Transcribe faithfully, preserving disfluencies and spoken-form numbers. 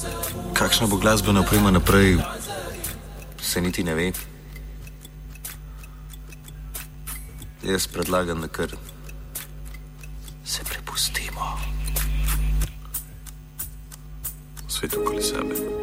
Kakšna bo glasbena oprema naprej, se niti ne ve. Jaz predlagam, da kar se prepustimo svetu okoli sebe.